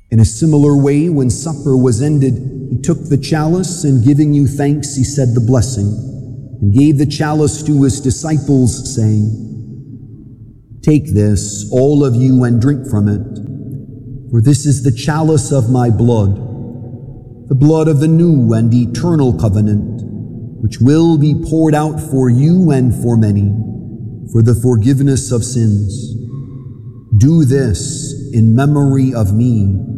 In a similar way, when supper was ended, he took the chalice, and giving you thanks, he said the blessing, and gave the chalice to his disciples, saying, "Take this, all of you, and drink from it, for this is the chalice of my blood, the blood of the new and eternal covenant, which will be poured out for you and for many, for the forgiveness of sins. Do this in memory of me."